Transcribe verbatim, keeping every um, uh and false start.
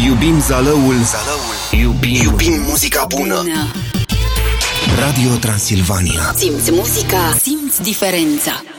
Iubim zalăul, zalăul. Iubim, iubim muzica bună. bună Radio Transilvania. Simți muzica, simți diferența.